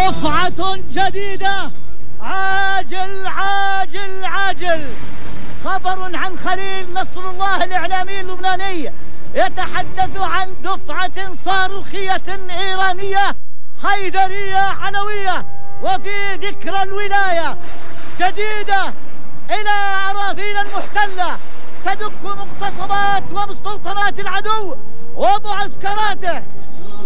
دفعة جديدة. عاجل عاجل عاجل، خبر عن خليل نصر الله الإعلامي اللبناني يتحدث عن دفعة صاروخية إيرانية حيدرية علوية وفي ذكرى الولاية جديدة إلى أراضينا المحتلة، تدك مغتصبات ومستوطنات العدو ومعسكراته.